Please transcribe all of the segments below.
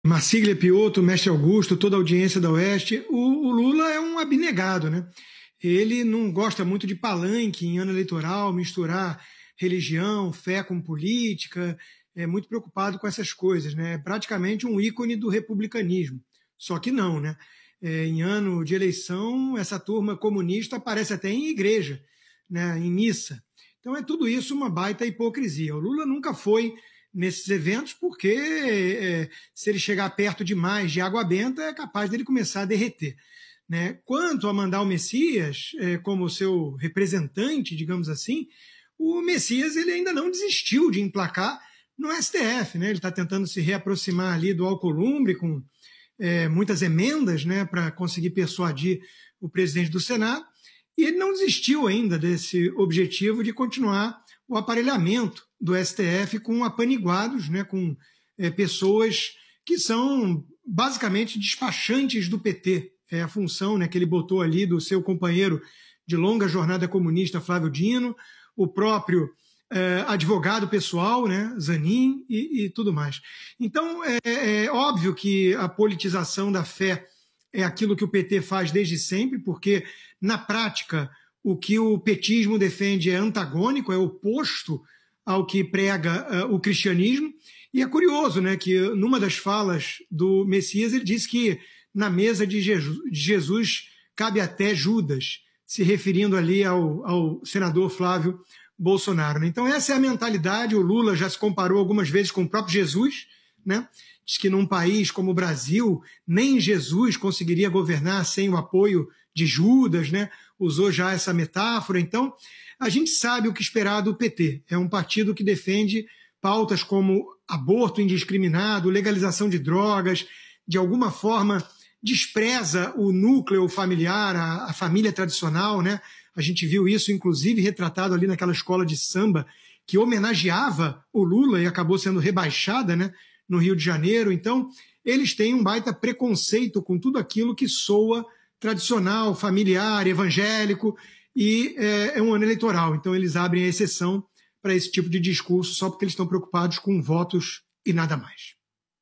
Marcília Piotto, Mestre Augusto, toda a audiência da Oeste, o Lula é um abnegado, né? Ele não gosta muito de palanque em ano eleitoral, misturar religião, fé com política, é muito preocupado com essas coisas, né? É praticamente um ícone do republicanismo. Só que não, né? Em ano de eleição, essa turma comunista aparece até em igreja, né? Em missa. Então é tudo isso uma baita hipocrisia. O Lula nunca foi nesses eventos porque se ele chegar perto demais de água benta, é capaz dele começar a derreter, né? Quanto a mandar o Messias como seu representante, digamos assim, o Messias ele ainda não desistiu de emplacar no STF, né? Ele está tentando se reaproximar ali do Alcolumbre com muitas emendas, né, para conseguir persuadir o presidente do Senado, e ele não desistiu ainda desse objetivo de continuar o aparelhamento do STF com apaniguados, né, com pessoas que são basicamente despachantes do PT. É a função, né, que ele botou ali do seu companheiro de longa jornada comunista, Flávio Dino, o próprio advogado pessoal, né, Zanin e tudo mais. Então, é óbvio que a politização da fé é aquilo que o PT faz desde sempre, porque, na prática, o que o petismo defende é antagônico, é oposto ao que prega o cristianismo. E é curioso, né, que numa das falas do Messias ele diz que na mesa de Jesus cabe até Judas, se referindo ali ao senador Flávio Bolsonaro, né? Então essa é a mentalidade. O Lula já se comparou algumas vezes com o próprio Jesus, né? Diz que num país como o Brasil, nem Jesus conseguiria governar sem o apoio de Judas, né? Usou já essa metáfora. Então, a gente sabe o que esperar do PT. É um partido que defende pautas como aborto indiscriminado, legalização de drogas, de alguma forma despreza o núcleo familiar, a família tradicional, né? A gente viu isso, inclusive, retratado ali naquela escola de samba que homenageava o Lula e acabou sendo rebaixada, né, no Rio de Janeiro. Então, eles têm um baita preconceito com tudo aquilo que soa tradicional, familiar, evangélico, e é um ano eleitoral. Então, eles abrem a exceção para esse tipo de discurso só porque eles estão preocupados com votos e nada mais.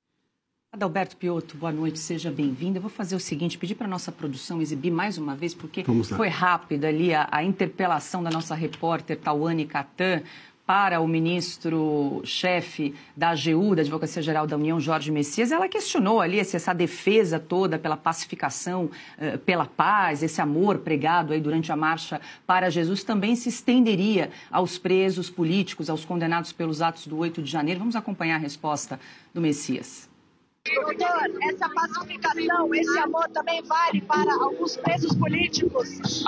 Adalberto Piotto, boa noite, seja bem-vindo. Eu vou fazer o seguinte, pedir para a nossa produção exibir mais uma vez, porque foi rápido ali a interpelação da nossa repórter Tawane Catan para o ministro-chefe da AGU, da Advocacia Geral da União, Jorge Messias. Ela questionou ali se essa defesa toda pela pacificação, pela paz, esse amor pregado aí durante a Marcha para Jesus também se estenderia aos presos políticos, aos condenados pelos atos do 8 de janeiro. Vamos acompanhar a resposta do Messias. Doutor, essa pacificação, esse amor também vale para alguns presos políticos?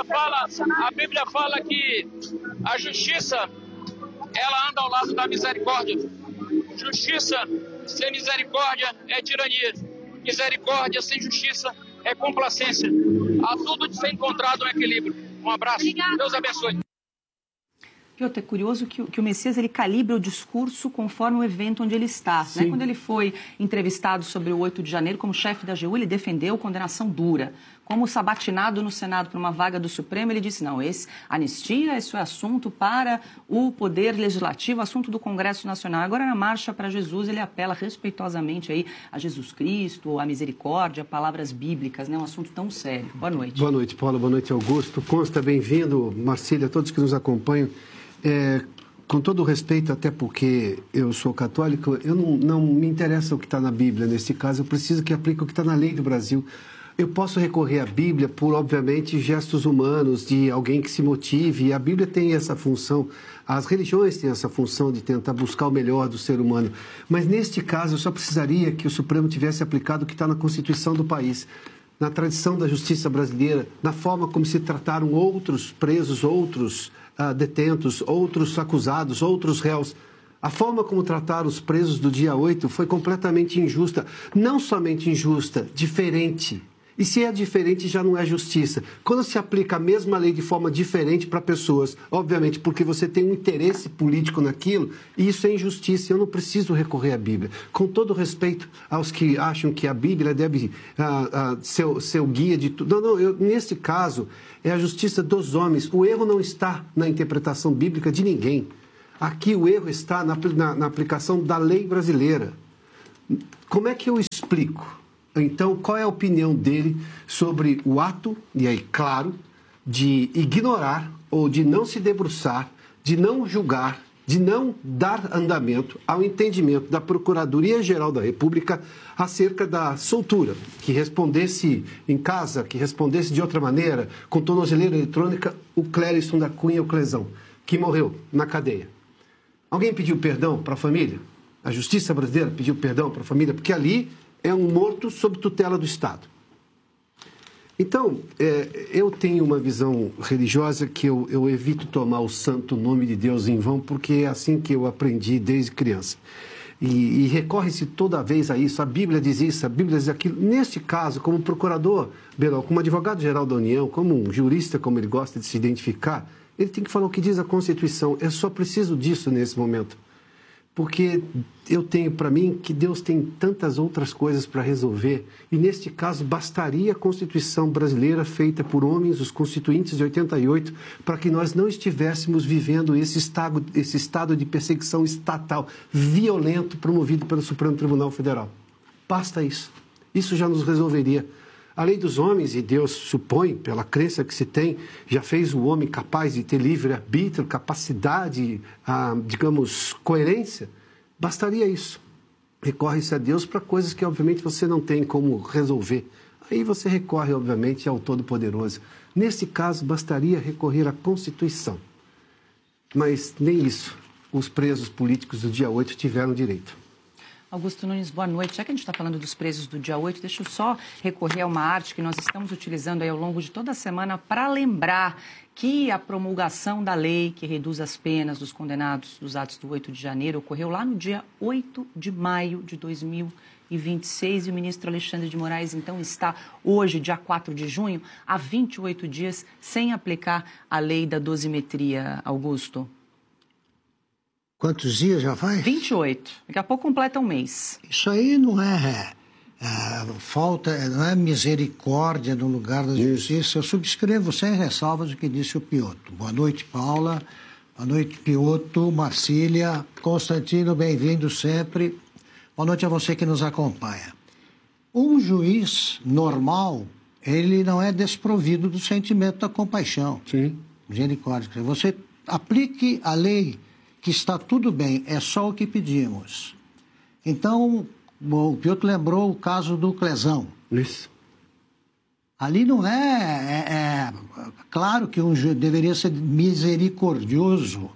A Bíblia fala que a justiça, ela anda ao lado da misericórdia. Justiça sem misericórdia é tirania. Misericórdia sem justiça é complacência. Há tudo de ser encontrado no equilíbrio. Um abraço. Obrigada. Deus abençoe. Piotr, é curioso que o Messias ele calibra o discurso conforme o evento onde ele está. Né? Quando ele foi entrevistado sobre o 8 de janeiro como chefe da AGU, ele defendeu condenação dura. Como sabatinado no Senado por uma vaga do Supremo, ele disse, não, anistia, isso é assunto para o Poder Legislativo, assunto do Congresso Nacional. Agora, na Marcha para Jesus, ele apela respeitosamente aí a Jesus Cristo, a misericórdia, palavras bíblicas, né? Um assunto tão sério. Boa noite. Boa noite, Paula. Boa noite, Augusto. Consta, bem-vindo, Marcília, todos que nos acompanham. Com todo o respeito, até porque eu sou católico, eu não me interessa o que está na Bíblia. Nesse caso, eu preciso que aplique o que está na lei do Brasil. Eu posso recorrer à Bíblia por, obviamente, gestos humanos, de alguém que se motive, e a Bíblia tem essa função, as religiões têm essa função de tentar buscar o melhor do ser humano. Mas, neste caso, eu só precisaria que o Supremo tivesse aplicado o que está na Constituição do país, na tradição da justiça brasileira, na forma como se trataram outros presos, outros detentos, outros acusados, outros réus. A forma como trataram os presos do dia 8 foi completamente injusta. Não somente injusta, diferente. E se é diferente, já não é justiça. Quando se aplica a mesma lei de forma diferente para pessoas, obviamente porque você tem um interesse político naquilo, isso é injustiça. Eu não preciso recorrer à Bíblia. Com todo respeito aos que acham que a Bíblia deve ser o guia de tudo. Não, nesse caso, é a justiça dos homens. O erro não está na interpretação bíblica de ninguém. Aqui o erro está na aplicação da lei brasileira. Como é que eu explico? Então, qual é a opinião dele sobre o ato, e aí, claro, de ignorar ou de não se debruçar, de não julgar, de não dar andamento ao entendimento da Procuradoria-Geral da República acerca da soltura, que respondesse em casa, que respondesse de outra maneira, com tornozeleira eletrônica, o Clériston da Cunha, o Clesão, que morreu na cadeia. Alguém pediu perdão para a família? A justiça brasileira pediu perdão para a família? Porque ali é um morto sob tutela do Estado. Então, eu tenho uma visão religiosa que eu evito tomar o santo nome de Deus em vão, porque é assim que eu aprendi desde criança. E recorre-se toda vez a isso. A Bíblia diz isso, a Bíblia diz aquilo. Neste caso, como procurador, como advogado-geral da União, como um jurista, como ele gosta de se identificar, ele tem que falar o que diz a Constituição. Eu só preciso disso nesse momento. Porque eu tenho para mim que Deus tem tantas outras coisas para resolver, e neste caso bastaria a Constituição brasileira feita por homens, os constituintes de 88, para que nós não estivéssemos vivendo esse estado de perseguição estatal violento promovido pelo Supremo Tribunal Federal. Basta isso. Isso já nos resolveria. A lei dos homens, e Deus supõe, pela crença que se tem, já fez o homem capaz de ter livre-arbítrio, capacidade, digamos, coerência. Bastaria isso. Recorre-se a Deus para coisas que, obviamente, você não tem como resolver. Aí você recorre, obviamente, ao Todo-Poderoso. Nesse caso, bastaria recorrer à Constituição. Mas nem isso os presos políticos do dia 8 tiveram direito. Augusto Nunes, boa noite. Já que a gente está falando dos presos do dia 8, deixa eu só recorrer a uma arte que nós estamos utilizando aí ao longo de toda a semana para lembrar que a promulgação da lei que reduz as penas dos condenados dos atos do 8 de janeiro ocorreu lá no dia 8 de maio de 2026 e o ministro Alexandre de Moraes, então, está hoje, dia 4 de junho, há 28 dias sem aplicar a lei da dosimetria, Augusto. Quantos dias já faz? 28. Daqui a pouco completa um mês. Isso aí não é não é misericórdia no lugar da justiça. Eu subscrevo sem ressalvas o que disse o Piotto. Boa noite, Paula. Boa noite, Piotto, Marcília, Constantino, bem-vindo sempre. Boa noite a você que nos acompanha. Um juiz normal, ele não é desprovido do sentimento da compaixão. Sim. Misericórdia. Você aplique a lei, que está tudo bem, é só o que pedimos. Então, o Piotto lembrou o caso do Clesão. Isso. Ali não claro que deveria ser misericordioso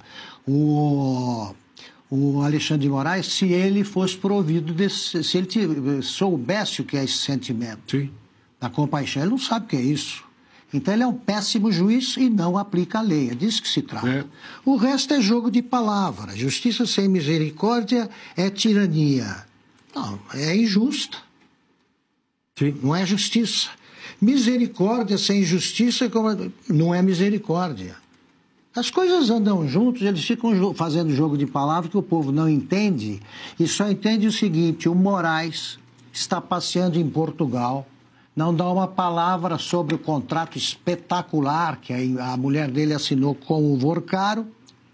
o Alexandre de Moraes se ele fosse provido se ele soubesse o que é esse sentimento. Sim. Da compaixão. Ele não sabe o que é isso. Então, ele é um péssimo juiz e não aplica a lei. É disso que se trata. O resto é jogo de palavras. Justiça sem misericórdia é tirania. Não, é injusta. Sim. Não é justiça. Misericórdia sem justiça não é misericórdia. As coisas andam juntos, eles ficam fazendo jogo de palavras que o povo não entende e só entende o seguinte: o Moraes está passeando em Portugal, não dá uma palavra sobre o contrato espetacular que a mulher dele assinou com o Vorcaro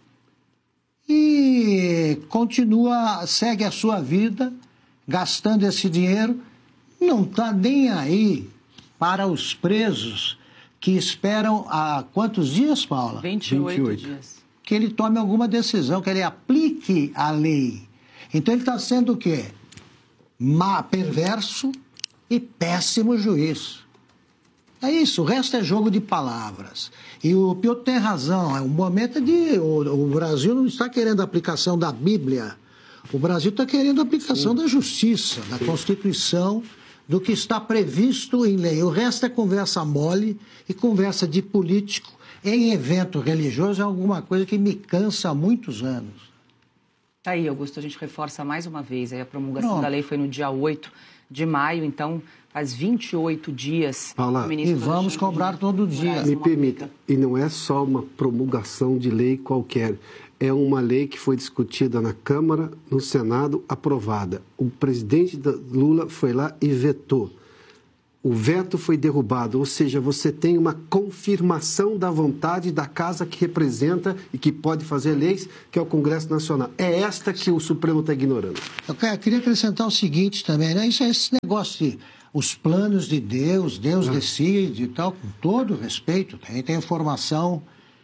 e segue a sua vida, gastando esse dinheiro, não está nem aí para os presos que esperam há quantos dias, Paula? 28 dias. Que ele tome alguma decisão, que ele aplique a lei. Então ele está sendo o quê? Perverso e péssimo juiz. É isso, o resto é jogo de palavras. E o Piotto tem razão, o momento é o Brasil não está querendo a aplicação da Bíblia, o Brasil está querendo a aplicação da justiça, da Constituição, do que está previsto em lei. O resto é conversa mole e conversa de político em evento religioso, é alguma coisa que me cansa há muitos anos. Tá aí, Augusto, a gente reforça mais uma vez, aí a promulgação da lei foi no dia 8 de maio, então faz 28 dias. Paula, e vamos cobrar todo dia. Me permita, e não é só uma promulgação de lei qualquer, é uma lei que foi discutida na Câmara, no Senado, aprovada. O presidente Lula foi lá e vetou. o veto foi derrubado, ou seja, você tem uma confirmação da vontade da casa que representa e que pode fazer leis, que é o Congresso Nacional. É esta que o Supremo está ignorando. Eu queria acrescentar o seguinte também, né? Isso é esse negócio de os planos de Deus decide e tal, com todo respeito, tem formação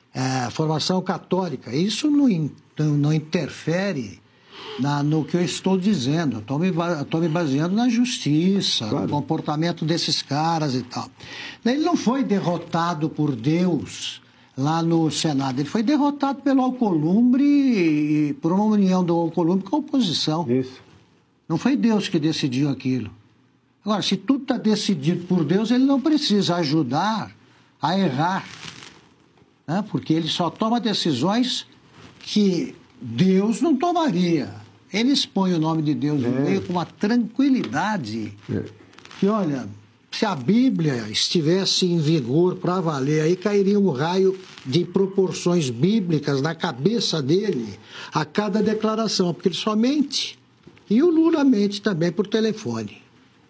católica. Isso não interfere no que eu estou dizendo. Estou me baseando na justiça, claro, no comportamento desses caras e tal. Ele não foi derrotado por Deus lá no Senado. Ele foi derrotado pelo Alcolumbre e por uma união do Alcolumbre com a oposição. Isso. Não foi Deus que decidiu aquilo. Agora, se tudo está decidido por Deus, ele não precisa ajudar a errar, né? Porque ele só toma decisões que Deus não tomaria. Ele expõe o nome de Deus no meio com uma tranquilidade que, olha, se a Bíblia estivesse em vigor para valer, aí cairia um raio de proporções bíblicas na cabeça dele a cada declaração, porque ele só mente. E o Lula mente também por telefone.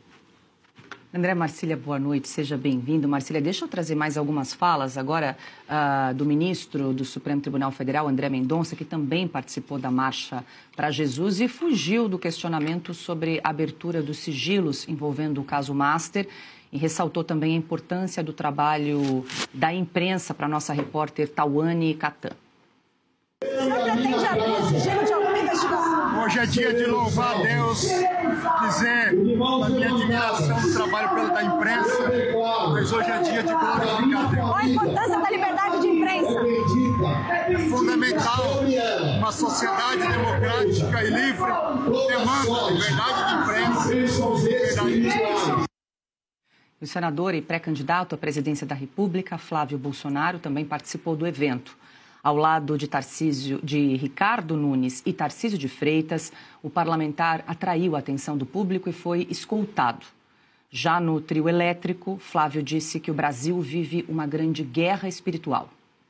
André Marcília, boa noite, seja bem-vindo. Marcília, deixa eu trazer mais algumas falas agora do ministro do Supremo Tribunal Federal, André Mendonça, que também participou da Marcha para Jesus e fugiu do questionamento sobre a abertura dos sigilos envolvendo o caso Master e ressaltou também a importância do trabalho da imprensa para a nossa repórter Tauane Catan. Você pretende abrir o sigilo de alguma investigação? Hoje é dia de louvar a Deus, dizer a minha admiração do trabalho da imprensa, mas hoje é dia de glorificar a Deus. Qual a importância da liberdade de imprensa? É fundamental. Uma sociedade democrática e livre demanda liberdade de imprensa e liberdade de expressão. O senador e pré-candidato à presidência da República, Flávio Bolsonaro, também participou do evento. Ao lado de Ricardo Nunes e Tarcísio de Freitas, o parlamentar atraiu a atenção do público e foi escoltado. Já no trio elétrico, Flávio disse que o Brasil vive uma grande guerra espiritual.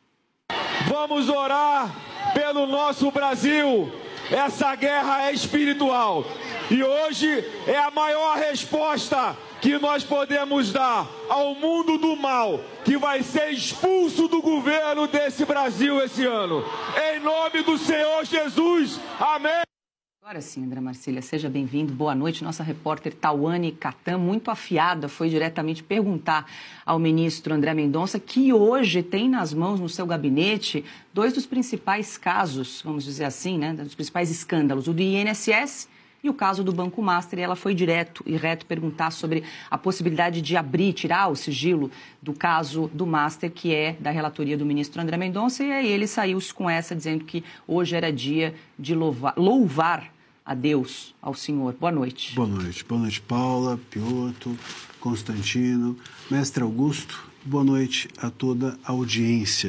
Vamos orar pelo nosso Brasil. Essa guerra é espiritual. E hoje é a maior resposta que nós podemos dar ao mundo do mal, que vai ser expulso do governo desse Brasil esse ano. Em nome do Senhor Jesus. Amém. Agora sim, André Marcília, seja bem-vindo. Boa noite. Nossa repórter Tauane Catan, muito afiada, foi diretamente perguntar ao ministro André Mendonça, que hoje tem nas mãos, no seu gabinete, dois dos principais casos, vamos dizer assim, né, dos principais escândalos, o do INSS e o caso do Banco Master, e ela foi direto e reto perguntar sobre a possibilidade de tirar o sigilo do caso do Master, que é da relatoria do ministro André Mendonça, e aí ele saiu com essa, dizendo que hoje era dia de louvar a Deus, ao Senhor. Boa noite. Boa noite, Paula, Piotto, Constantino, mestre Augusto, boa noite a toda a audiência.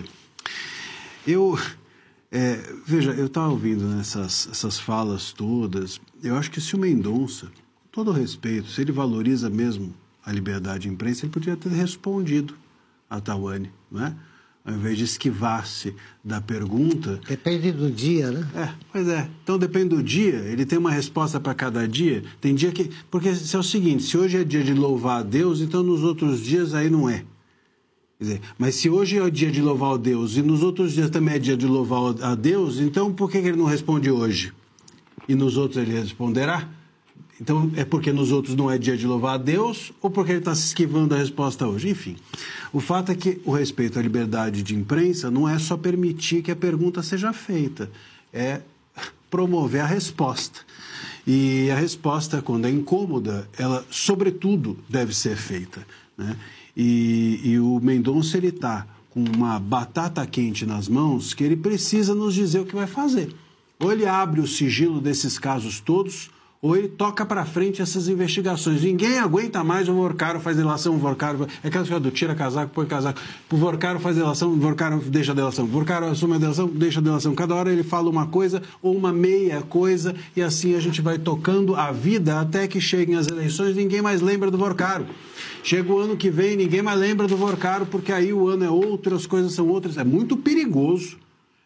Veja, eu estava ouvindo essas falas todas. Eu acho que se o Mendonça, com todo respeito, se ele valoriza mesmo a liberdade de imprensa, ele podia ter respondido a Tauane, não é? Ao invés de esquivar-se da pergunta. Depende do dia, né? Pois é. Então depende do dia, ele tem uma resposta para cada dia. Tem dia que. Porque se é o seguinte, se hoje é dia de louvar a Deus, então nos outros dias aí não é. Quer dizer, mas se hoje é o dia de louvar a Deus e nos outros dias também é dia de louvar a Deus, então por que ele não responde hoje? E nos outros ele responderá? Então é porque nos outros não é dia de louvar a Deus ou porque ele está se esquivando da resposta hoje? Enfim, o fato é que o respeito à liberdade de imprensa não é só permitir que a pergunta seja feita, é promover a resposta. E a resposta, quando é incômoda, ela, sobretudo, deve ser feita, né? E o Mendonça, ele está com uma batata quente nas mãos que ele precisa nos dizer o que vai fazer. Ou ele abre o sigilo desses casos todos, ou ele toca para frente essas investigações. Ninguém aguenta mais o Vorcaro faz delação, o Vorcaro... É aquela história do tira casaco, põe casaco. O Vorcaro faz delação, o Vorcaro deixa a delação. O Vorcaro assume a delação, deixa a delação. Cada hora ele fala uma coisa ou uma meia coisa e assim a gente vai tocando a vida até que cheguem as eleições e ninguém mais lembra do Vorcaro. Chega o ano que vem, ninguém mais lembra do Vorcaro porque aí o ano é outro, as coisas são outras. É muito perigoso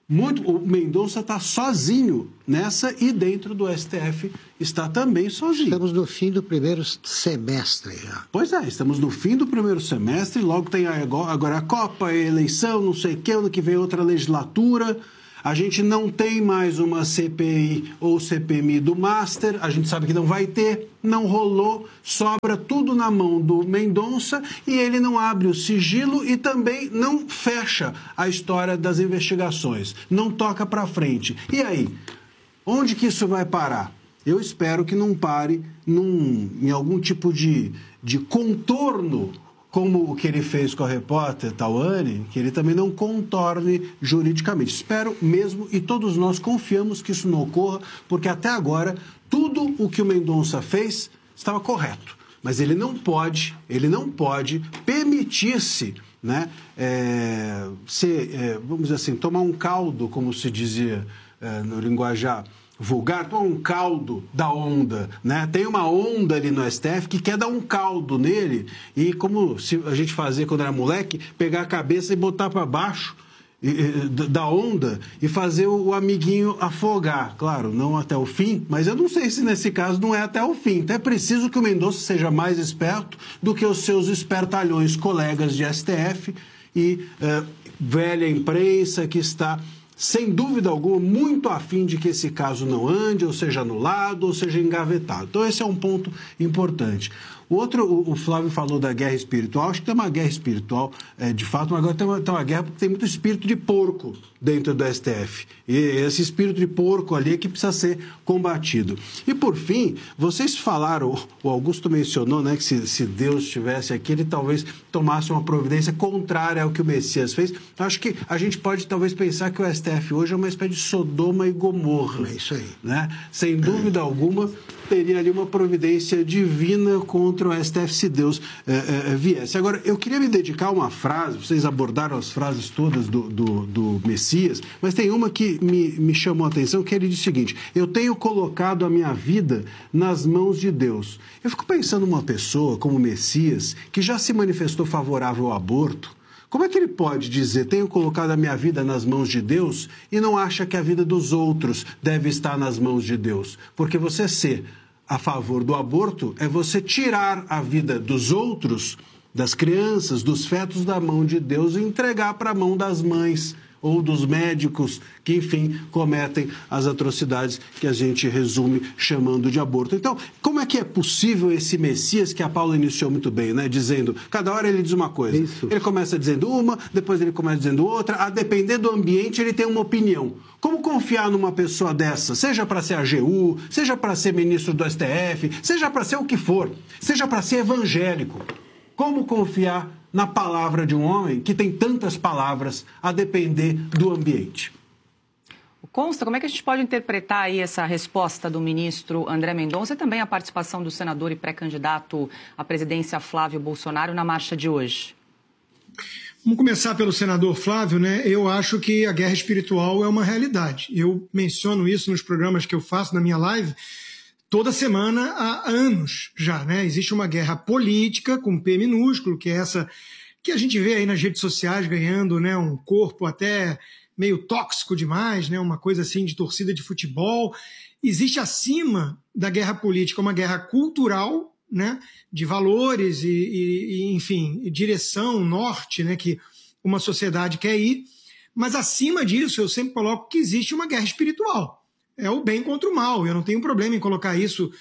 O Mendonça está sozinho nessa e dentro do STF está também sozinho. Estamos no fim do primeiro semestre já. Pois é, estamos no fim do primeiro semestre, logo tem agora a Copa, a eleição, não sei o que, ano que vem outra legislatura. A gente não tem mais uma CPI ou CPMI do Master, a gente sabe que não vai ter, não rolou, sobra tudo na mão do Mendonça e ele não abre o sigilo e também não fecha a história das investigações, não toca para frente. E aí, onde que isso vai parar? Eu espero que não pare em algum tipo de contorno, como o que ele fez com a repórter Tawane, que ele também não contorne juridicamente. Espero mesmo, e todos nós confiamos que isso não ocorra, porque até agora tudo o que o Mendonça fez estava correto. Mas ele não pode permitir-se, né, vamos dizer assim, tomar um caldo, como se dizia no linguajar vulgar, tomar um caldo da onda, né? Tem uma onda ali no STF que quer dar um caldo nele e, como a gente fazia quando era moleque, pegar a cabeça e botar para baixo da onda e fazer o amiguinho afogar. Claro, não até o fim, mas eu não sei se nesse caso não é até o fim. Então é preciso que o Mendonça seja mais esperto do que os seus espertalhões colegas de STF e velha imprensa que está, sem dúvida alguma, muito afim de que esse caso não ande, ou seja anulado, ou seja engavetado. Então esse é um ponto importante. O Flávio falou da guerra espiritual. Acho que tem uma guerra espiritual, de fato, mas agora tem uma guerra porque tem muito espírito de porco dentro do STF. E esse espírito de porco ali é que precisa ser combatido. E, por fim, vocês falaram, o Augusto mencionou, né, que se Deus estivesse aqui, ele talvez tomasse uma providência contrária ao que o Messias fez. Então, acho que a gente pode talvez pensar que o STF hoje é uma espécie de Sodoma e Gomorra. É isso aí. Né? Sem dúvida alguma, teria ali uma providência divina contra o STF, se Deus viesse. Agora, eu queria me dedicar a uma frase, vocês abordaram as frases todas do Messias, mas tem uma que me chamou a atenção, que ele diz o seguinte: eu tenho colocado a minha vida nas mãos de Deus. Eu fico pensando numa pessoa como o Messias, que já se manifestou favorável ao aborto. Como é que ele pode dizer, tenho colocado a minha vida nas mãos de Deus, e não acha que a vida dos outros deve estar nas mãos de Deus? Porque você ser a favor do aborto é você tirar a vida dos outros, das crianças, dos fetos da mão de Deus e entregar para a mão das mães ou dos médicos que, enfim, cometem as atrocidades que a gente resume chamando de aborto. Então, como é que é possível esse Messias que a Paula iniciou muito bem, né? Dizendo, cada hora ele diz uma coisa. Isso. Ele começa dizendo uma, depois ele começa dizendo outra, a depender do ambiente ele tem uma opinião. Como confiar numa pessoa dessa? Seja para ser AGU, seja para ser ministro do STF, seja para ser o que for, seja para ser evangélico. Como confiar na palavra de um homem que tem tantas palavras a depender do ambiente? Consta, como é que a gente pode interpretar aí essa resposta do ministro André Mendonça e também a participação do senador e pré-candidato à presidência Flávio Bolsonaro na marcha de hoje? Vamos começar pelo senador Flávio, né? Eu acho que a guerra espiritual é uma realidade. Eu menciono isso nos programas que eu faço na minha live toda semana há anos já, né? Existe uma guerra política com P minúsculo, que é essa que a gente vê aí nas redes sociais ganhando, né, um corpo até meio tóxico demais, né? Uma coisa assim de torcida de futebol. Existe acima da guerra política uma guerra cultural, né, de valores e enfim, direção, norte, né, que uma sociedade quer ir. Mas acima disso eu sempre coloco que existe uma guerra espiritual. É o bem contra o mal. Eu não tenho problema em colocar isso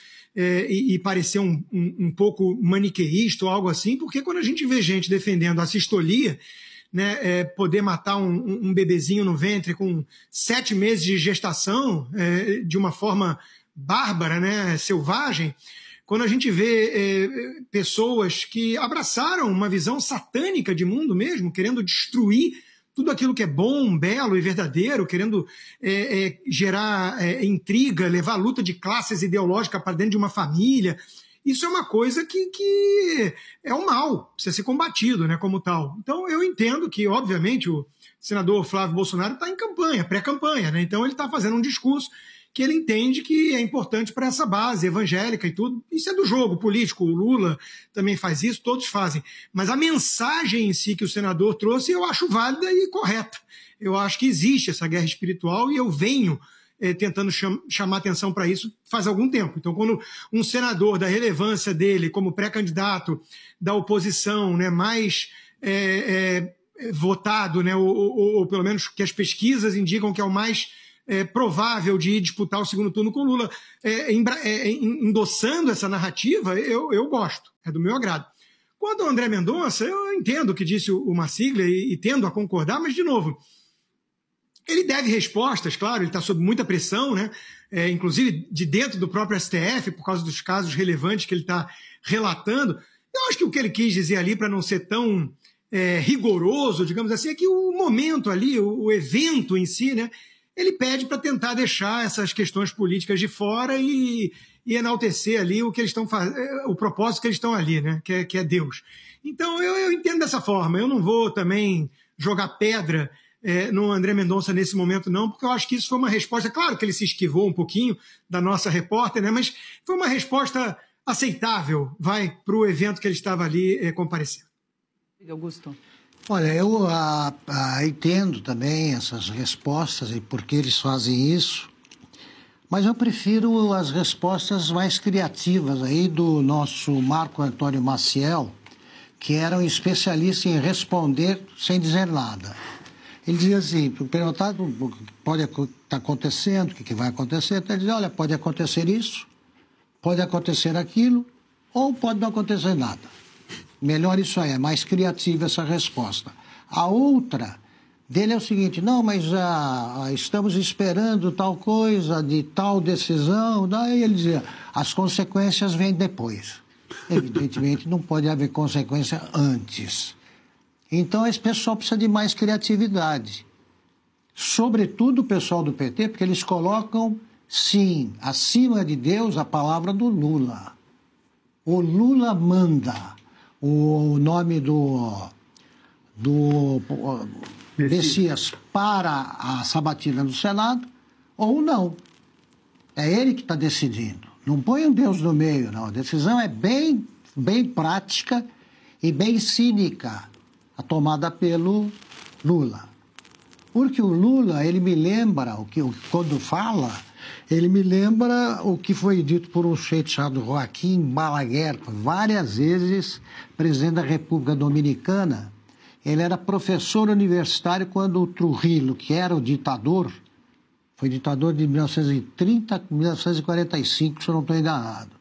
e parecer um pouco maniqueísta ou algo assim, porque quando a gente vê gente defendendo a sistolia, né, poder matar um bebezinho no ventre com 7 meses de gestação de uma forma bárbara, né, selvagem, quando a gente vê pessoas que abraçaram uma visão satânica de mundo mesmo, querendo destruir tudo aquilo que é bom, belo e verdadeiro, querendo gerar intriga, levar a luta de classes ideológica para dentro de uma família. Isso é uma coisa que é o mal, precisa ser combatido, né, como tal. Então, eu entendo que, obviamente, o senador Flávio Bolsonaro está em campanha, pré-campanha, né? Então ele está fazendo um discurso que ele entende que é importante para essa base evangélica e tudo. Isso é do jogo político, o Lula também faz isso, todos fazem. Mas a mensagem em si que o senador trouxe eu acho válida e correta. Eu acho que existe essa guerra espiritual e eu venho tentando chamar atenção para isso faz algum tempo. Então, quando um senador da relevância dele como pré-candidato da oposição, né, mais votado, né, ou pelo menos que as pesquisas indicam que é o mais provável de ir disputar o segundo turno com o Lula, endossando essa narrativa, eu gosto, é do meu agrado. Quanto ao André Mendonça, eu entendo o que disse o Marsiglia e tendo a concordar, mas, de novo, ele deve respostas, claro, ele está sob muita pressão, né? Inclusive de dentro do próprio STF, por causa dos casos relevantes que ele está relatando. Eu acho que o que ele quis dizer ali, para não ser tão rigoroso, digamos assim, é que o momento ali, o evento em si, né, ele pede para tentar deixar essas questões políticas de fora e enaltecer ali o que eles estão fazendo, o propósito que eles estão ali, né, que é Deus. Então eu entendo dessa forma, eu não vou também jogar pedra no André Mendonça nesse momento não, porque eu acho que isso foi uma resposta, claro que ele se esquivou um pouquinho da nossa repórter, né, mas foi uma resposta aceitável, para o evento que ele estava ali comparecendo. Augusto. Olha, eu entendo também essas respostas e por que eles fazem isso, mas eu prefiro as respostas mais criativas aí do nosso Marco Antônio Maciel, que era um especialista em responder sem dizer nada. Ele dizia assim, perguntado o que pode estar acontecendo, o que vai acontecer, então ele dizia, olha, pode acontecer isso, pode acontecer aquilo, ou pode não acontecer nada. Melhor isso aí, é mais criativa essa resposta. A outra dele é o seguinte, não, mas estamos esperando tal coisa, de tal decisão, daí ele dizia, as consequências vêm depois. Evidentemente não pode haver consequência antes. Então esse pessoal precisa de mais criatividade. Sobretudo o pessoal do PT, porque eles colocam, sim, acima de Deus a palavra do Lula. O Lula manda. O nome do Messias para a sabatina do Senado, ou não. É ele que está decidindo. Não põe um Deus no meio, não. A decisão é bem prática e bem cínica, a tomada pelo Lula. Porque o Lula, ele me lembra, quando fala, ele me lembra o que foi dito por um sujeito chamado Joaquim Balaguer, várias vezes presidente da República Dominicana. Ele era professor universitário quando o Trujillo, que era o ditador, foi ditador de 1930 a 1945, se eu não estou enganado.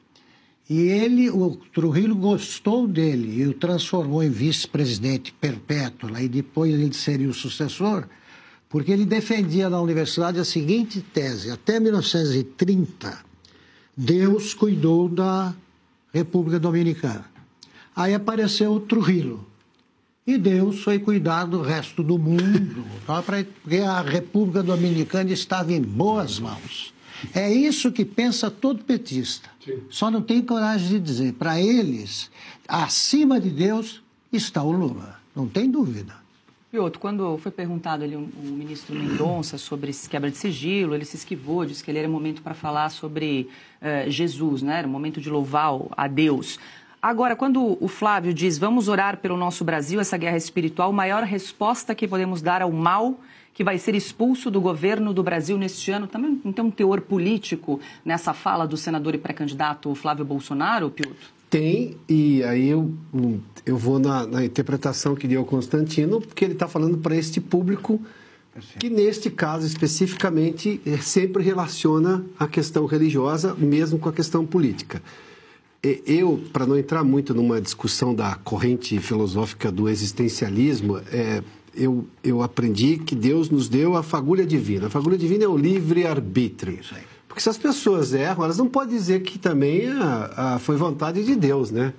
E o Trujillo gostou dele e o transformou em vice-presidente perpétuo, e depois ele seria o sucessor, porque ele defendia na universidade a seguinte tese: até 1930, Deus cuidou da República Dominicana. Aí apareceu o Trujillo, e Deus foi cuidar do resto do mundo, porque a República Dominicana estava em boas mãos. É isso que pensa todo petista. Sim. Só não tem coragem de dizer. Para eles, acima de Deus está o Lula, não tem dúvida. Piotr, quando foi perguntado ali o ministro Mendonça sobre esse quebra de sigilo, ele se esquivou, disse que ele era momento para falar sobre Jesus, né? Era um momento de louvar a Deus. Agora, quando o Flávio diz, vamos orar pelo nosso Brasil, essa guerra espiritual, a maior resposta que podemos dar ao mal que vai ser expulso do governo do Brasil neste ano, também tem um teor político nessa fala do senador e pré-candidato Flávio Bolsonaro, Piotr? Tem, e aí eu vou na interpretação que deu o Constantino, porque ele está falando para este público que, neste caso especificamente, sempre relaciona a questão religiosa, mesmo com a questão política. Eu, para não entrar muito numa discussão da corrente filosófica do existencialismo, eu aprendi que Deus nos deu a fagulha divina. A fagulha divina é o livre-arbítrio. Porque se as pessoas erram, elas não podem dizer que também foi vontade de Deus, né?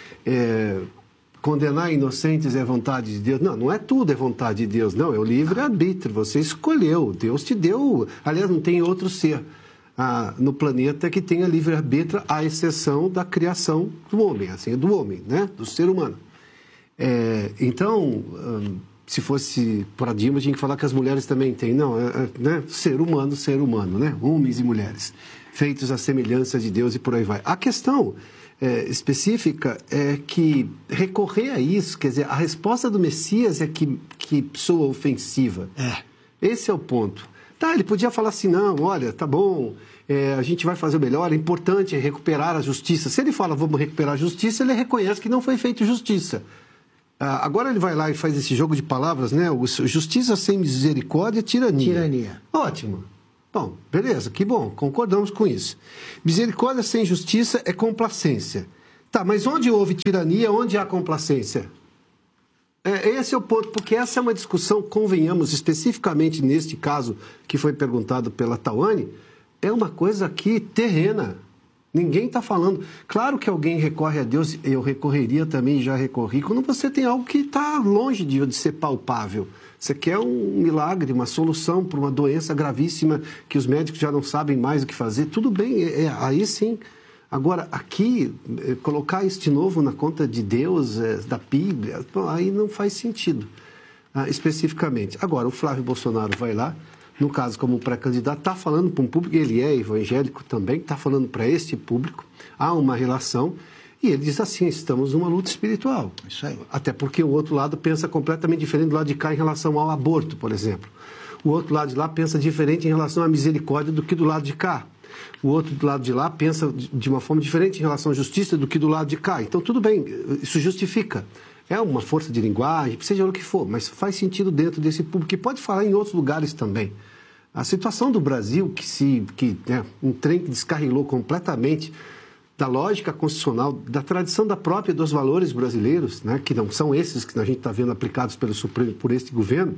Condenar inocentes é vontade de Deus. Não é tudo é vontade de Deus, não. É o livre-arbítrio. Você escolheu, Deus te deu. Aliás, não tem outro ser no planeta que tenha livre-arbítrio, à exceção da criação do homem, assim, do homem, né? Do ser humano. Então, se fosse para Dilma, tinha que falar que as mulheres também têm. Não, né? Ser humano, né? Homens e mulheres, feitos à semelhança de Deus e por aí vai. A questão específica é que recorrer a isso, quer dizer, a resposta do Messias é que soa ofensiva. Esse é o ponto. Tá, ele podia falar assim, não, olha, tá bom, a gente vai fazer o melhor, é importante recuperar a justiça. Se ele fala, vamos recuperar a justiça, ele reconhece que não foi feita justiça. Agora ele vai lá e faz esse jogo de palavras, né? Justiça sem misericórdia é tirania. Ótimo. Bom, beleza, que bom, concordamos com isso. Misericórdia sem justiça é complacência. Tá, mas onde houve tirania, onde há complacência? Esse é o ponto, porque essa é uma discussão, convenhamos, especificamente neste caso que foi perguntado pela Tawane, é uma coisa aqui terrena. Ninguém está falando. Claro que alguém recorre a Deus, eu recorreria também, já recorri, quando você tem algo que está longe de ser palpável. Você quer um milagre, uma solução para uma doença gravíssima que os médicos já não sabem mais o que fazer. Tudo bem, aí sim. Agora, aqui, colocar isso de novo na conta de Deus, da Bíblia, aí não faz sentido, especificamente. Agora, o Flávio Bolsonaro vai lá, no caso como pré-candidato, está falando para um público, ele é evangélico também, está falando para este público, há uma relação, e ele diz assim, estamos numa luta espiritual. Isso aí. Até porque o outro lado pensa completamente diferente do lado de cá em relação ao aborto, por exemplo. O outro lado de lá pensa diferente em relação à misericórdia do que do lado de cá. O outro do lado de lá pensa de uma forma diferente em relação à justiça do que do lado de cá. Então, tudo bem, isso justifica. É uma força de linguagem, seja o que for, mas faz sentido dentro desse público, que pode falar em outros lugares também. A situação do Brasil, um trem que descarrilou completamente da lógica constitucional, da tradição da própria dos valores brasileiros, né, que não são esses que a gente está vendo aplicados pelo Supremo, por este governo,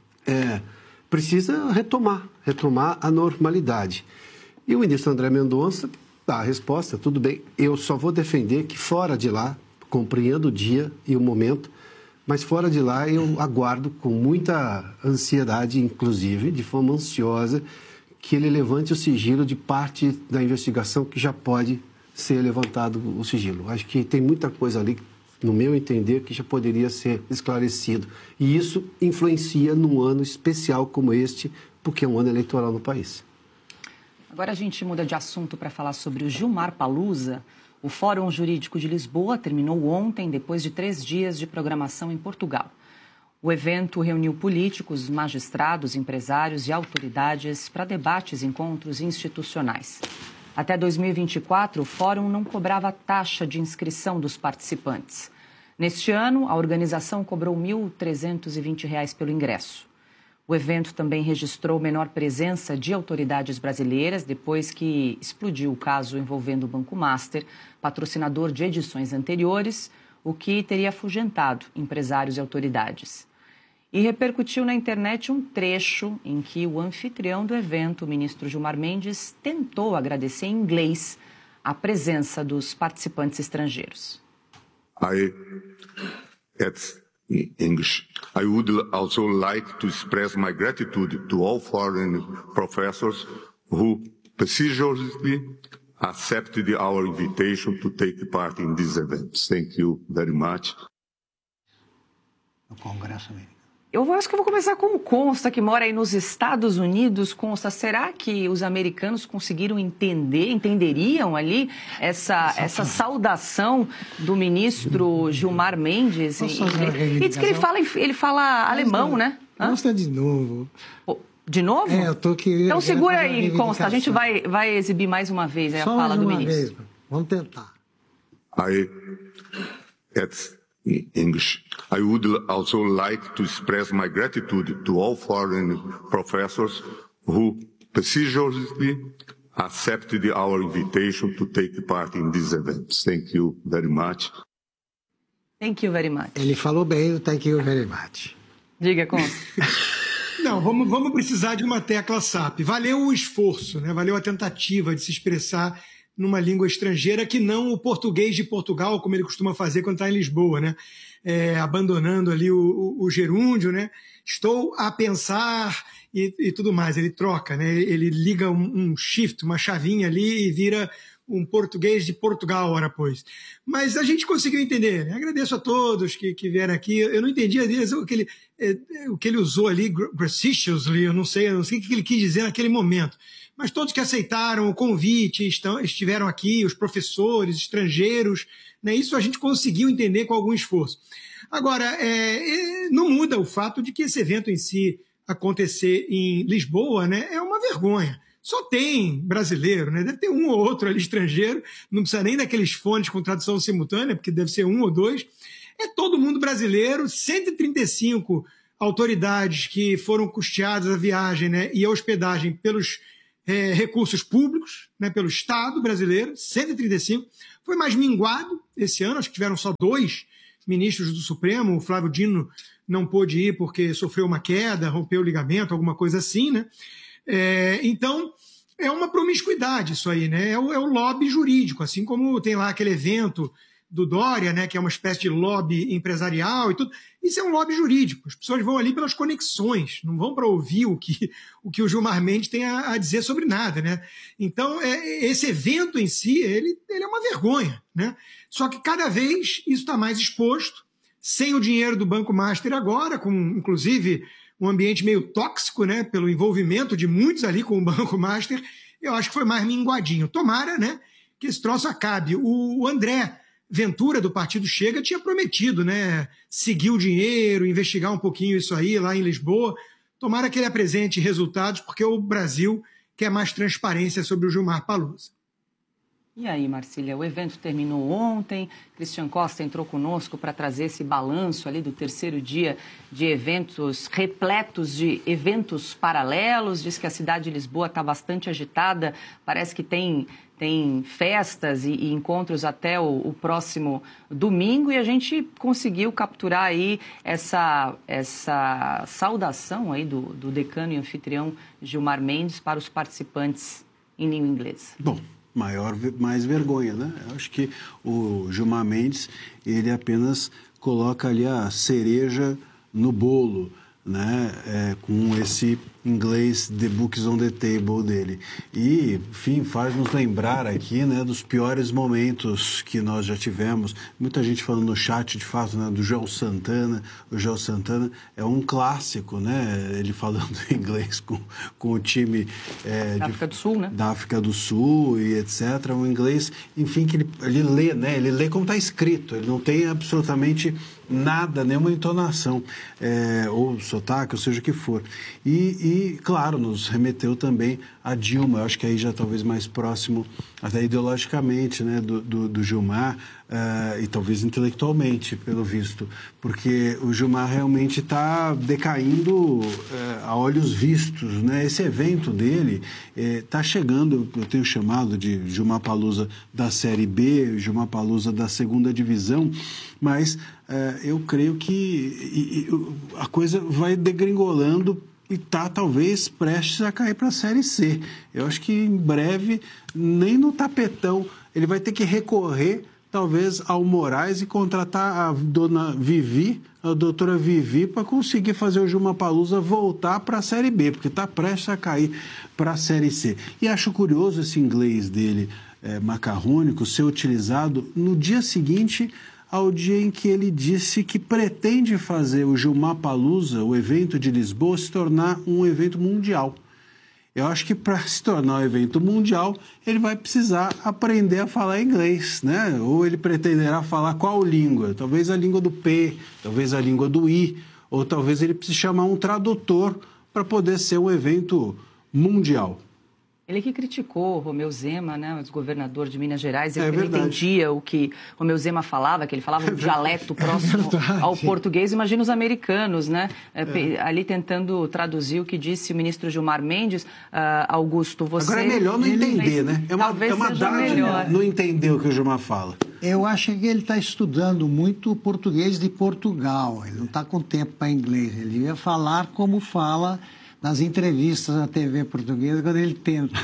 precisa retomar a normalidade. E o ministro André Mendonça dá a resposta, tudo bem, eu só vou defender que fora de lá, compreendo o dia e o momento, mas fora de lá eu aguardo com muita ansiedade, inclusive, de forma ansiosa, que ele levante o sigilo de parte da investigação que já pode ser levantado o sigilo. Acho que tem muita coisa ali, no meu entender, que já poderia ser esclarecido. E isso influencia num ano especial como este, porque é um ano eleitoral no país. Agora a gente muda de assunto para falar sobre o Gilmar Palusa. O Fórum Jurídico de Lisboa terminou ontem, depois de 3 dias de programação em Portugal. O evento reuniu políticos, magistrados, empresários e autoridades para debates e encontros institucionais. Até 2024, o Fórum não cobrava taxa de inscrição dos participantes. Neste ano, a organização cobrou R$ 1.320 pelo ingresso. O evento também registrou menor presença de autoridades brasileiras depois que explodiu o caso envolvendo o Banco Master, patrocinador de edições anteriores, o que teria afugentado empresários e autoridades. E repercutiu na internet um trecho em que o anfitrião do evento, o ministro Gilmar Mendes, tentou agradecer em inglês a presença dos participantes estrangeiros. In English, I would also like to express my gratitude to all foreign professors who persistently accepted our invitation to take part in this event. Thank you very much. No Congresso americano. Eu acho que eu vou começar com o Consta, que mora aí nos Estados Unidos. Consta, será que os americanos conseguiram entenderiam ali essa saudação do ministro Gilmar Mendes? E diz que ele fala alemão, né? Consta de novo. De novo? Eu tô querendo... Então segura aí, Consta, a gente vai exibir mais uma vez a fala do ministro. Vez. Vamos tentar. In English, I would also like to express my gratitude to all foreign professors who persistently accepted our invitation to take part in this event. Thank you very much. Thank you very much. Ele falou bem o thank you very much. Diga, Consta. Não, vamos precisar de uma tecla SAP. Valeu o esforço, né? Valeu a tentativa de se expressar numa língua estrangeira que não o português de Portugal, como ele costuma fazer quando está em Lisboa, né? Abandonando ali o gerúndio, né? Estou a pensar e tudo mais. Ele troca, né? Ele liga um shift, uma chavinha ali e vira um português de Portugal, ora pois. Mas a gente conseguiu entender, né? Agradeço a todos que vieram aqui. Eu não entendi o que ele usou ali, graciously, eu não sei o que ele quis dizer naquele momento. Mas todos que aceitaram o convite, estiveram aqui, os professores, estrangeiros, né? Isso a gente conseguiu entender com algum esforço. Agora, não muda o fato de que esse evento em si acontecer em Lisboa, né, é uma vergonha. Só tem brasileiro, né? Deve ter um ou outro ali estrangeiro, não precisa nem daqueles fones com tradução simultânea, porque deve ser um ou dois. É todo mundo brasileiro, 135 autoridades que foram custeadas a viagem, né, e a hospedagem pelos recursos públicos, né, pelo Estado brasileiro, 135. Foi mais minguado esse ano, acho que tiveram só 2 ministros do Supremo. O Flávio Dino não pôde ir porque sofreu uma queda, rompeu o ligamento, alguma coisa assim, né? Então, é uma promiscuidade isso aí, né? É o lobby jurídico, assim como tem lá aquele evento do Dória, né, que é uma espécie de lobby empresarial e tudo. Isso é um lobby jurídico. As pessoas vão ali pelas conexões, não vão para ouvir o que o Gilmar Mendes tem a dizer sobre nada, né? Então, esse evento em si, ele é uma vergonha, né? Só que cada vez isso está mais exposto, sem o dinheiro do Banco Master agora, com, inclusive, um ambiente meio tóxico, né, pelo envolvimento de muitos ali com o Banco Master. Eu acho que foi mais minguadinho. Tomara, né, que esse troço acabe. O André Ventura, do Partido Chega, tinha prometido, né, seguir o dinheiro, investigar um pouquinho isso aí lá em Lisboa. Tomara que ele apresente resultados, porque o Brasil quer mais transparência sobre o Gilmar Palusa. E aí, Marcília, o evento terminou ontem, Christian Costa entrou conosco para trazer esse balanço ali do terceiro dia de eventos repletos de eventos paralelos, diz que a cidade de Lisboa está bastante agitada, parece que tem festas e encontros até o próximo domingo, e a gente conseguiu capturar aí essa saudação aí do decano e anfitrião Gilmar Mendes para os participantes em língua inglesa. Bom, mais vergonha, né? Eu acho que o Gilmar Mendes, ele apenas coloca ali a cereja no bolo, né? Com esse inglês The Books on the Table dele. E, enfim, faz-nos lembrar aqui, né, dos piores momentos que nós já tivemos. Muita gente falando no chat, de fato, né, do Joel Santana. O Joel Santana é um clássico, né? Ele falando inglês com o time da África do Sul, né? Da África do Sul e etc. Um inglês, enfim, que ele lê, né? Ele lê como está escrito. Ele não tem absolutamente nada, nenhuma entonação, ou sotaque, ou seja o que for. E, claro, nos remeteu também a Dilma. Eu acho que aí já talvez mais próximo, até ideologicamente, né, do Gilmar, e talvez intelectualmente, pelo visto, porque o Gilmar realmente está decaindo a olhos vistos, né? Esse evento dele está chegando, eu tenho chamado de Gilmar Palusa da Série B, Gilmar Palusa da segunda divisão, mas eu creio que a coisa vai degringolando e está talvez prestes a cair para a Série C. Eu acho que em breve, nem no tapetão, ele vai ter que recorrer talvez ao Moraes e contratar a dona Vivi, a doutora Vivi, para conseguir fazer o Gilmar Palusa voltar para a Série B, porque está prestes a cair para a Série C. E acho curioso esse inglês dele, macarrônico, ser utilizado no dia seguinte ao dia em que ele disse que pretende fazer o Gilmar Palusa, o evento de Lisboa, se tornar um evento mundial. Eu acho que para se tornar um evento mundial, ele vai precisar aprender a falar inglês, né? Ou ele pretenderá falar qual língua? Talvez a língua do P, talvez a língua do I, ou talvez ele precise chamar um tradutor para poder ser um evento mundial. Ele que criticou Romeu Zema, né, o governador de Minas Gerais, ele não entendia o que Romeu Zema falava, que ele falava um dialeto próximo ao português. Imagina os americanos, né, ali tentando traduzir o que disse o ministro Gilmar Mendes. Augusto, você... Agora é melhor não entender, né? É uma dádiva não entender o que o Gilmar fala. Eu acho que ele está estudando muito o português de Portugal. Ele não está com tempo para inglês. Ele devia falar como fala nas entrevistas na TV portuguesa, quando ele tenta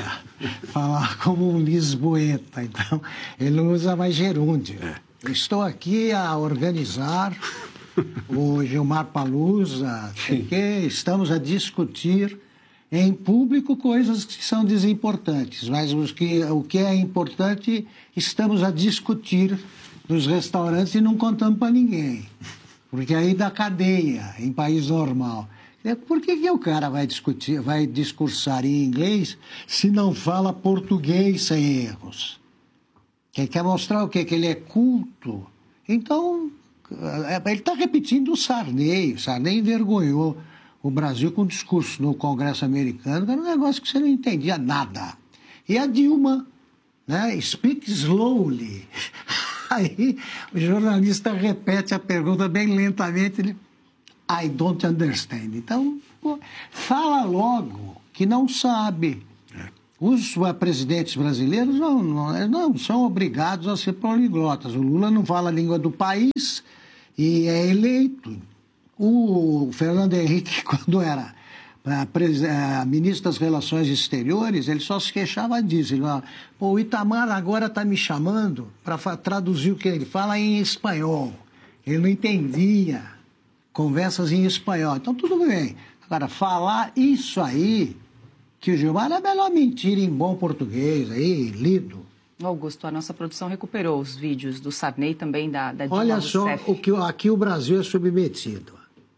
falar como um lisboeta. Então, ele não usa mais gerúndio. Eu estou aqui a organizar o Gilmar Palusa, porque estamos a discutir em público coisas que são desimportantes, mas o que é importante estamos a discutir nos restaurantes e não contamos para ninguém. Porque aí dá cadeia em país normal. Por que o cara vai discursar em inglês se não fala português sem erros? Quer mostrar o quê? Que ele é culto. Então, ele está repetindo o Sarney. O Sarney envergonhou o Brasil com um discurso no Congresso americano, que era um negócio que você não entendia nada. E a Dilma, né? Speak slowly. Aí o jornalista repete a pergunta bem lentamente, ele... I don't understand. Então, fala logo que não sabe. Os presidentes brasileiros não são obrigados a ser poliglotas. O Lula não fala a língua do país e é eleito. O Fernando Henrique, quando era ministro das Relações Exteriores, ele só se queixava disso. Ele falava, o Itamar agora está me chamando para traduzir o que ele fala em espanhol. Ele não entendia. Conversas em espanhol. Então, tudo bem. Agora, falar isso aí, que o Gilmar é melhor mentir em bom português, aí, lido. Augusto, a nossa produção recuperou os vídeos do Sarney também da Dilma Olha Rousseff. só o que aqui o Brasil é submetido.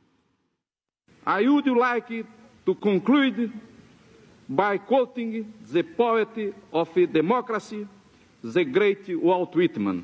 I would like to conclude by quoting the poet of democracy, the great Walt Whitman.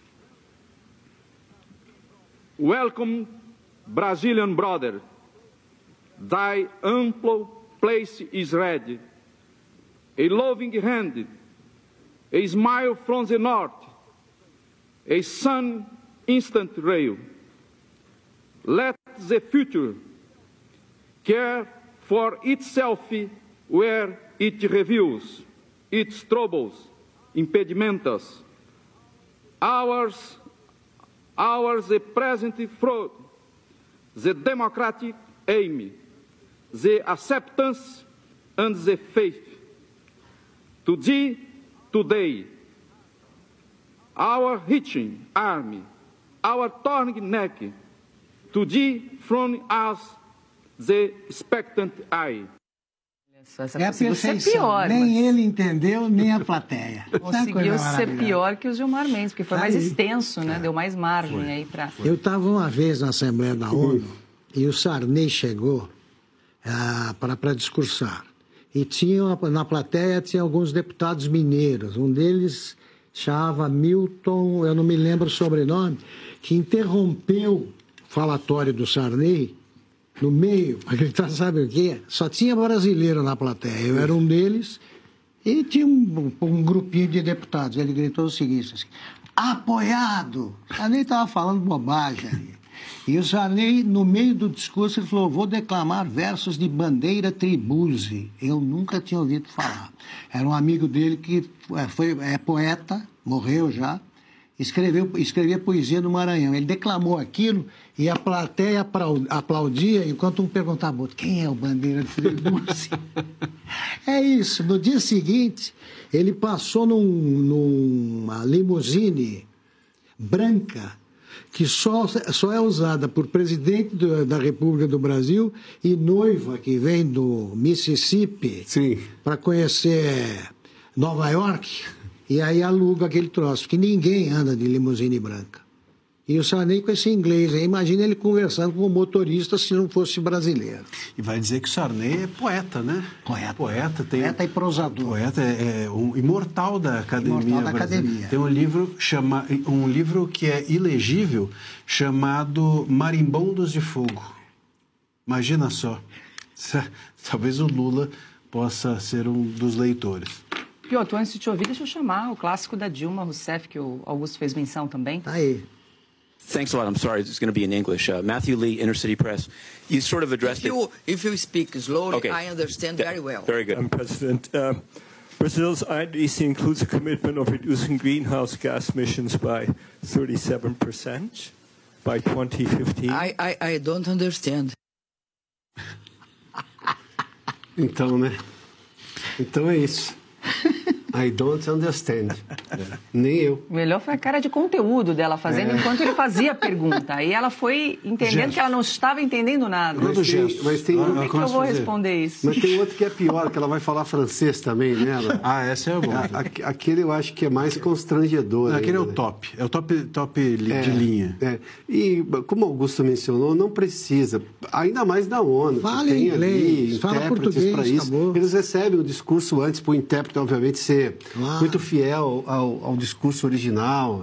Welcome, Brazilian brother, thy ample place is ready. A loving hand, a smile from the north, a sun instant rail. Let the future care for itself where it reveals its troubles, impediments. Ours the present fraud, the democratic aim, the acceptance and the faith. To thee, today, our hitching army, our turning neck, to thee from us the expectant eye. Essa é a perfeição. Pior, nem ele entendeu, nem a plateia. Conseguiu ser pior que o Gilmar Mendes, porque foi mais extenso, né? Deu mais margem aí para... Eu estava uma vez na Assembleia da ONU e o Sarney chegou para discursar. E na plateia tinha alguns deputados mineiros. Um deles chamava Milton, eu não me lembro o sobrenome, que interrompeu o falatório do Sarney no meio, para gritar, sabe o quê? Só tinha brasileiro na plateia. Eu era um deles e tinha um grupinho de deputados. Ele gritou o seguinte, assim, apoiado! O Sarney estava falando bobagem ali. E o Sarney, no meio do discurso, ele falou, vou declamar versos de Bandeira Tribuzzi. Eu nunca tinha ouvido falar. Era um amigo dele que é poeta, morreu já, escrevia poesia no Maranhão. Ele declamou aquilo e a plateia aplaudia enquanto um perguntava, quem é o Bandeira Tribuzzi? É isso. No dia seguinte, ele passou numa limusine branca que só é usada por presidente da República do Brasil e noiva que vem do Mississippi para conhecer Nova York. E aí aluga aquele troço, que ninguém anda de limusine branca. E o Sarney com esse inglês aí, imagina ele conversando com o motorista se não fosse brasileiro. E vai dizer que o Sarney é poeta, né? Poeta e prosador. Poeta é um imortal da academia. Tem um livro que é ilegível, chamado Marimbondos de Fogo. Imagina só. Talvez o Lula possa ser um dos leitores. Piotr, antes de te ouvir, deixa eu chamar o clássico da Dilma Rousseff, que o Augusto fez menção também. Tá aí. Thanks a lot. I'm sorry, it's going to be in English. Matthew Lee, Inner City Press. You sort of addressed If you speak slowly, okay. I understand very well. Very good. Madam President, Brazil's INDC includes a commitment of reducing greenhouse gas emissions by 37% by 2015. I don't understand. Então, né? Então é isso. I don't understand. Nem eu. O melhor foi a cara de conteúdo dela fazendo enquanto ele fazia a pergunta. Aí ela foi entendendo que ela não estava entendendo nada. Como é que eu vou responder isso? Mas tem outro que é pior, que ela vai falar francês também, né? Essa é bom. Aquele eu acho que é mais constrangedor. Aquele é o top. É o top de linha. E, como o Augusto mencionou, não precisa. Ainda mais da ONU. Fala tem inglês, ali fala português, para isso. acabou. Eles recebem o discurso antes, para o intérprete, obviamente, ser muito fiel ao discurso original.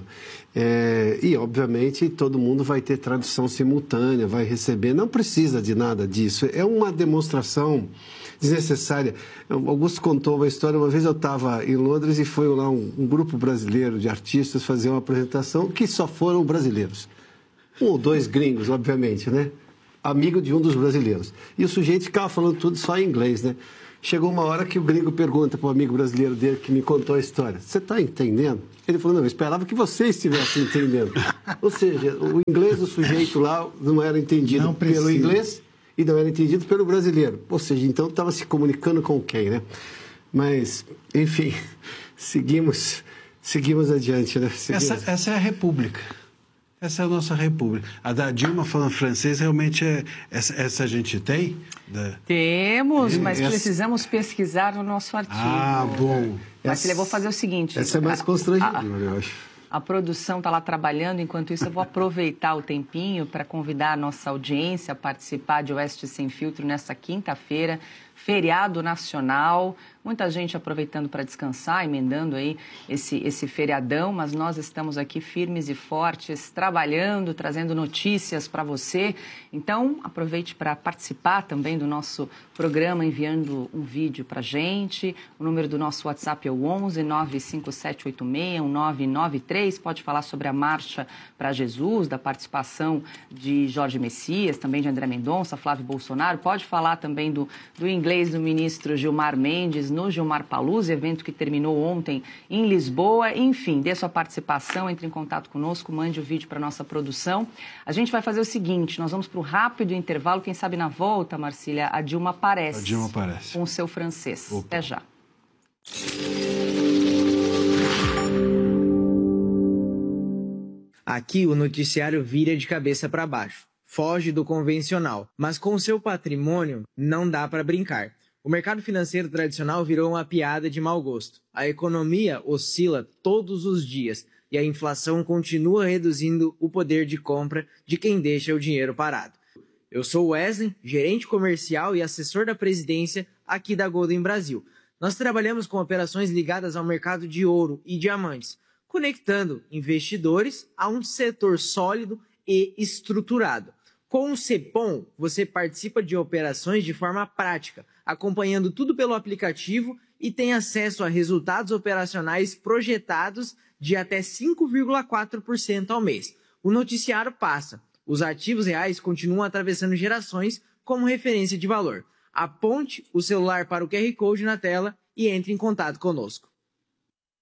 E, obviamente, todo mundo vai ter tradução simultânea, vai receber. Não precisa de nada disso. É uma demonstração desnecessária. O Augusto contou uma história. Uma vez eu estava em Londres e foi lá um grupo brasileiro de artistas fazer uma apresentação que só foram brasileiros. 1 ou 2 gringos, obviamente, né? Amigo de um dos brasileiros. E o sujeito ficava falando tudo só em inglês, né? Chegou uma hora que o gringo pergunta para o amigo brasileiro dele que me contou a história: você está entendendo? Ele falou: não, eu esperava que você estivesse entendendo. Ou seja, o inglês do sujeito lá não era entendido pelo inglês e não era entendido pelo brasileiro. Ou seja, então estava se comunicando com quem, né? Mas, enfim, seguimos adiante, né? Essa é a República. Essa é a nossa república. A da Dilma falando francês, realmente essa a gente tem? Temos, mas precisamos pesquisar no nosso artigo. Bom. Mas eu vou fazer o seguinte... Essa é mais constrangedora, eu acho. A produção está lá trabalhando, enquanto isso eu vou aproveitar o tempinho para convidar a nossa audiência a participar de Oeste Sem Filtro nesta quinta-feira, feriado nacional. Muita gente aproveitando para descansar, emendando aí esse feriadão, mas nós estamos aqui firmes e fortes, trabalhando, trazendo notícias para você. Então, aproveite para participar também do nosso programa, enviando um vídeo para a gente. O número do nosso WhatsApp é o 11 95786 1993. Pode falar sobre a Marcha para Jesus, da participação de Jorge Messias, também de André Mendonça, Flávio Bolsonaro. Pode falar também do inglês do ministro Gilmar Mendes, no Gilmar Paluzzi, evento que terminou ontem em Lisboa. Enfim, dê sua participação, entre em contato conosco, mande o vídeo para a nossa produção. A gente vai fazer o seguinte, nós vamos para o rápido intervalo, quem sabe na volta, Marcília, a Dilma aparece. A Dilma aparece. Com o seu francês. Opa. Até já. Aqui o noticiário vira de cabeça para baixo. Foge do convencional, mas com o seu patrimônio não dá para brincar. O mercado financeiro tradicional virou uma piada de mau gosto. A economia oscila todos os dias e a inflação continua reduzindo o poder de compra de quem deixa o dinheiro parado. Eu sou Wesley, gerente comercial e assessor da presidência aqui da Golden Brasil. Nós trabalhamos com operações ligadas ao mercado de ouro e diamantes, conectando investidores a um setor sólido e estruturado. Com o Cepom, você participa de operações de forma prática, acompanhando tudo pelo aplicativo e tem acesso a resultados operacionais projetados de até 5,4% ao mês. O noticiário passa. Os ativos reais continuam atravessando gerações como referência de valor. Aponte o celular para o QR Code na tela e entre em contato conosco.